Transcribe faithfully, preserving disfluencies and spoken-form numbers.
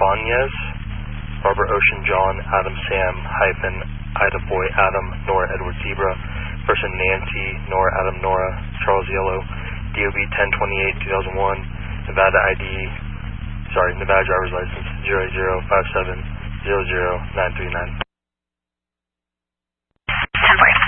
Banez, Barbara Ocean John, Adam Sam, hyphen, Ida Boy Adam, Nora Edward Zebra, person Nancy, Nora Adam Nora, Charles Yellow, D O B ten twenty-eight two thousand one, Nevada I D, sorry, Nevada driver's license, zero zero five seven zero zero nine three nine. ten forty-five.